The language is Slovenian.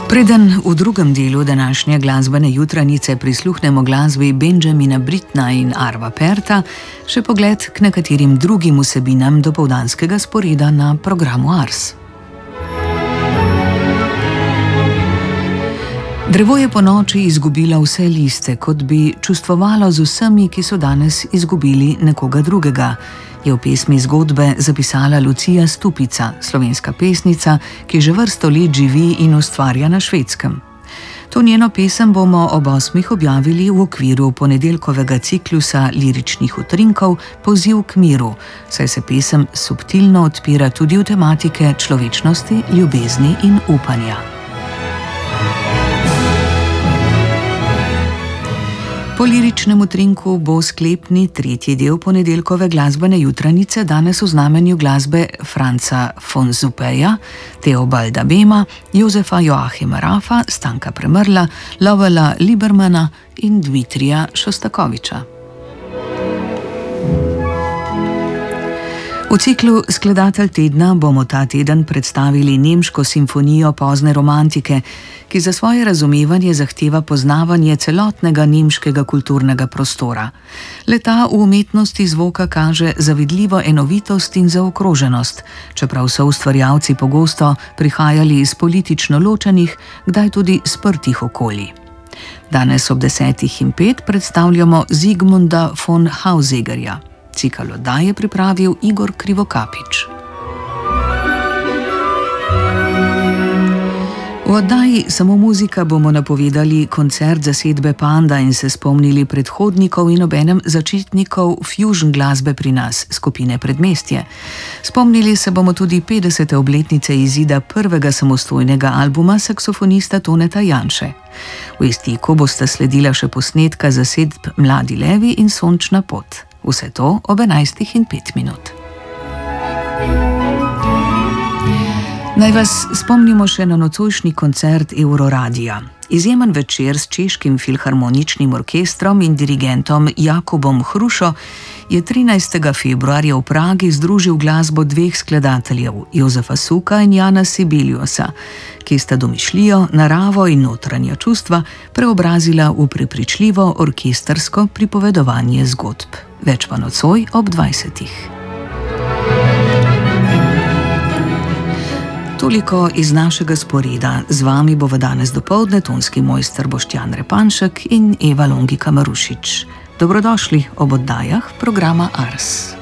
Preden v drugem delu današnje glasbene jutranice prisluhnemo glasbi Benjamina Brittna in Arva Perta, še pogled k nekaterim drugim vsebinam dopoldanskega sporeda na programu Ars. Drevo je po noči izgubilo vse liste, kot bi čustvovalo z vsemi, ki so danes izgubili nekoga drugega, je v pesmi zgodbe zapisala Lucija Stupica, slovenska pesnica, ki že vrsto let živi in ustvarja na Švedskem. To njeno pesem bomo ob 8. objavili v okviru ponedeljkovega ciklusa liričnih utrinkov Poziv k miru, saj se pesem subtilno odpira tudi v tematike človečnosti, ljubezni in upanja. Po liričnem utrinku bo sklepni tretji del ponedeljkove glasbene jutranice danes v znamenju glasbe Franca von Suppeja, Theobalda Bema, Josefa Joachima Raffa, Stanka Premrla, Lovela Libermana in Dmitrija Šostakoviča. V ciklu Skladatelj tedna bomo ta teden predstavili nemško simfonijo pozne romantike, ki za svoje razumevanje zahteva poznavanje celotnega nemškega kulturnega prostora. Le-ta v umetnosti zvoka kaže zavidljivo enovitost in zaokroženost, čeprav so ustvarjalci pogosto prihajali iz politično ločenih, kdaj tudi sprtih okolij. Danes ob 10:05 predstavljamo Zigmunda von Hausegerja. Cikl oddaje je pripravil Igor Krivokapič. V oddaji Samo muzika bomo napovedali koncert zasedbe Panda in se spomnili predhodnikov in obenem začetnikov fusion glasbe pri nas, skupine Predmestje. Spomnili se bomo tudi 50. obletnice izida prvega samostojnega albuma saksofonista Toneta Janše. V izteku bosta sledila še posnetka zasedb Mladi levi in Sončna pot. Vse to ob 11:05. Naj vas spomnimo še na nocojšnji koncert Euroradia. Izjemen večer s češkim filharmoničnim orkestrom in dirigentom Jakobom Hrušo je 13. februarja v Pragi združil glasbo dveh skladateljev, Jozefa Suka in Jana Sibeliusa, ki sta domišljijo, naravo in notranja čustva preobrazila v prepričljivo orkestrsko pripovedovanje zgodb. Več pa nocoj ob 20. Toliko iz našega sporeda. Z vami bo v danes dopoldne tonski mojster Boštjan Repanšek in Eva Longika Marušič. Dobrodošli ob oddajah programa Ars.